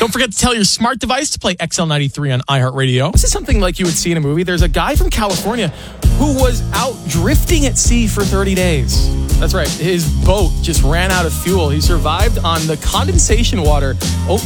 Don't forget to tell your smart device to play XL93 on iHeartRadio. This is something like you would see in a movie. There's a guy from California who was out drifting at sea for 30 days. That's right. His boat just ran out of fuel. He survived on the condensation water